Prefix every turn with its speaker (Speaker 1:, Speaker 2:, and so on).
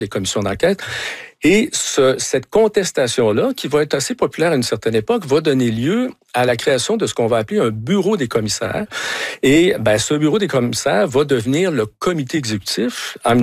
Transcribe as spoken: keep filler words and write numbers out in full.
Speaker 1: des commissions d'enquête. Et ce, cette contestation-là, qui va être assez populaire à une certaine époque, va donner lieu à la création de ce qu'on va appeler un bureau des commissaires. Et ben, ce bureau des commissaires va devenir le comité exécutif en